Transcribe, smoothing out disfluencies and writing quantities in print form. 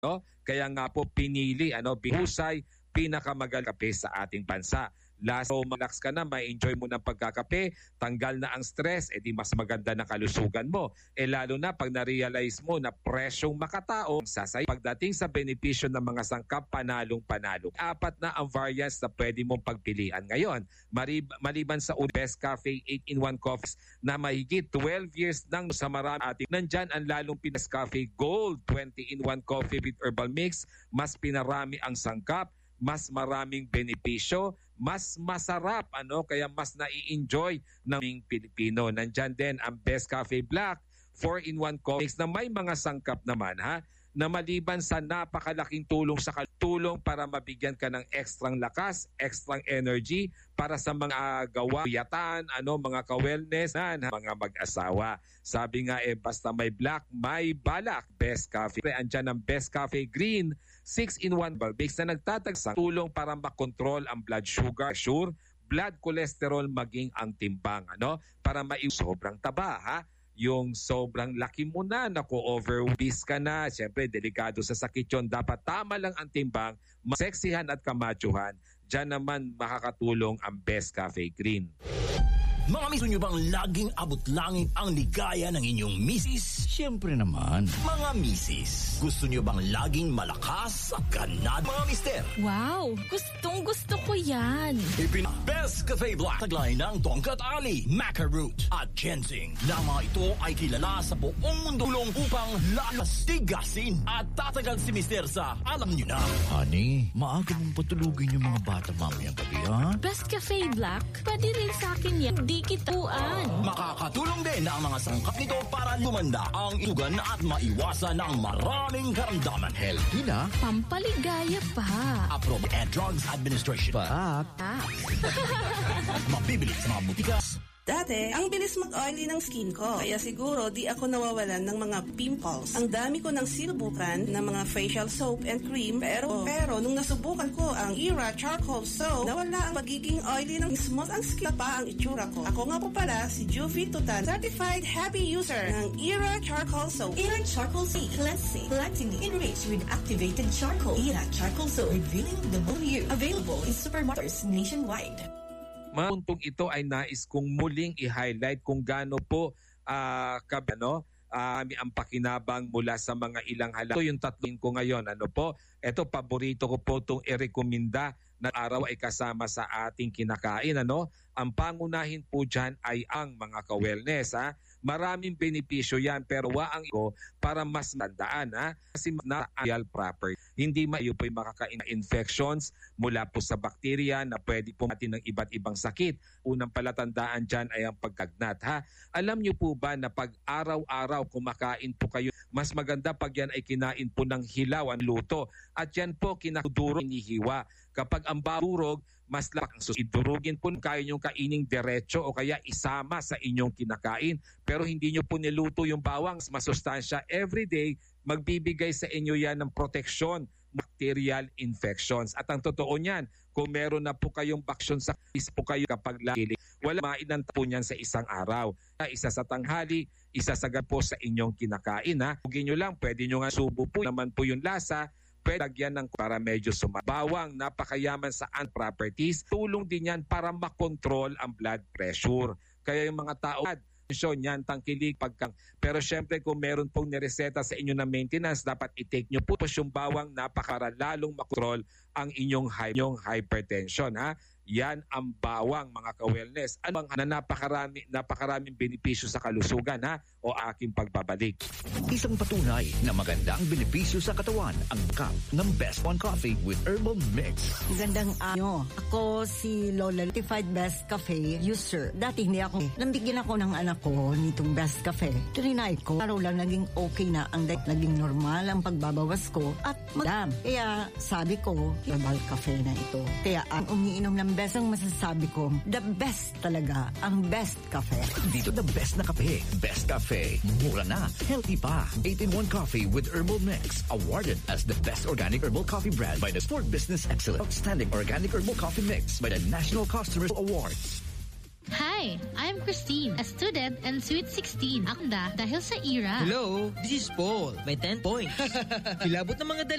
no? Kaya nga po pinili bihusay pinakamagaling kape sa ating bansa. So relax ka na, ma-enjoy mo ng pagkakape, tanggal na ang stress, edi mas maganda na kalusugan mo. Lalo na pag na-realize mo na presyong makatao, sasay. Pagdating sa benepisyo ng mga sangkap, panalong-panalo. 4 na ang variants na pwede mong pagpilian ngayon. Maliban sa Best Cafe 8-in-1 coffees na mahigit 12 years nang sa marami ating. Nandyan ang lalong Best Cafe Gold 20-in-1 coffee with herbal mix. Mas pinarami ang sangkap, mas maraming benepisyo, mas masarap, kaya mas nai-enjoy ng Pilipino. Nandyan din ang Best Cafe Black 4-in-1 coffee na may mga sangkap naman na maliban sa napakalaking tulong para mabigyan ka ng ekstrang lakas, ekstrang energy para sa mga gawatan, mga ka-wellness mga mag-asawa. Sabi nga basta may black, may balak. Best Cafe. Andyan ang Best Cafe Green 6-in-1 Balbix na nagtatagsang tulong para makontrol ang blood sugar, blood cholesterol, maging ang timbang, para sobrang taba, yung sobrang laki mo na, overweight ka na, siyempre delikado sa sakit yun, dapat tama lang ang timbang, maseksihan at kamachuhan, dyan naman makakatulong ang Best Cafe Green. Mga miso nyo bang laging abot langit ang ligaya ng inyong misis? Siyempre naman. Mga misis, gusto nyo bang laging malakas at ganad? Mga mister, wow, gustong gusto ko yan. Best Cafe Black, taglay ng Tongkat Ali, Macaroot at Ginseng. Na mga ito ay kilala sa buong mundo upang lalas, tigasin at tatagal si mister sa alam nyo na. Honey, maaga mong patulugin yung mga bata mamayang gabi, ha? Best Cafe Black, pwede rin sa akin yan. Di kituan. Makakatulong din ang mga sangkap nito para lumanda ang itugan at maiwasan ang maraming karamdaman. Healthy na. Pampaligaya pa. Approved and Drugs Administration. Mabibili sa mga butikas. Dati, ang bilis mag-oily ng skin ko. Kaya siguro di ako nawawalan ng mga pimples. Ang dami ko ng sinubukan ng mga facial soap and cream. Pero nung nasubukan ko ang Era Charcoal Soap, nawala ang pagiging oily ng smooth ang skin pa ang itsura ko. Ako nga po pala si Juvie Tutan, certified happy user ng Era Charcoal Soap. Era Charcoal Soap, cleansing, platinum, enriched with activated charcoal. Era Charcoal Soap, revealing the whole you. Available in supermarkets nationwide. Mga puntong ito ay nais kong muling i-highlight kung gaano po ang pakinabang mula sa mga ilang halaman. Ito yung tatlong ko ngayon. Ito, paborito ko po itong i-recommenda na araw ay kasama sa ating kinakain. Ang pangunahin po dyan ay ang mga ka-wellness. Maraming benepisyo yan pero waang iko para mas tandaan. Kasi na real proper. Hindi mayo po yung makakain na infections mula po sa bakterya na pwede po natin ng iba't ibang sakit. Unang palatandaan dyan ay ang pagkagnat. Alam nyo po ba na pag araw-araw kumakain po kayo, mas maganda pag yan ay kinain po ng hilaw ang luto. At yan po kinakuduro inihiwa. Kapag ang durog, mas lakas. Idurugin po kayo nyong kaining diretso o kaya isama sa inyong kinakain. Pero hindi nyo po niluto yung bawang, masustansya. Everyday, magbibigay sa inyo yan ng proteksyon, bacterial infections. At ang totoo niyan, kung meron na po kayong bakasyon sa po kayo kapag lagi, wala mainan po niyan sa isang araw. Isa sa tanghali, isa sa gabi po sa inyong kinakain. Hugin nyo lang, pwede nyo nga subo po naman po yung lasa. Pwede lagyan ng para medyo sumabawang, napakayaman sa properties. Tulong din yan para makontrol ang blood pressure. Kaya yung mga tao, yan, tangkilig, pero syempre kung meron pong nireseta sa inyo na maintenance, dapat i-take nyo po yung bawang napakara lalong makontrol ang inyong hypertension. Yan ang bawang, mga ka-wellness. Ano ang napakaraming benepisyo sa kalusugan o aking pagbabalik. Isang patunay na magandang benepisyo sa katawan ang cup ng Best One Coffee with Herbal Mix. Magandang ako si Lola, certified Best Cafe user. Dati hindi ako. Nambigyan ako ng anak ko nitong Best Cafe. Trinay ko. Araw lang naging okay na ang naging normal ang pagbabawas ko at madam. Kaya sabi ko, herbal cafe na ito. Kaya ang umiinom ng best ang masasabi ko, the best talaga, ang Best Cafe. Dito the best na kape. Best Cafe. Mura na. Healthy pa. 8-in-1 coffee with herbal mix. Awarded as the best organic herbal coffee brand by the Sport Business Excellence. Outstanding organic herbal coffee mix by the National Customers Awards. Hi, I'm Christine, a student and Sweet 16. Akda dahil sa ERA. Hello, this is Paul. May 10 points. Kilabot ng mga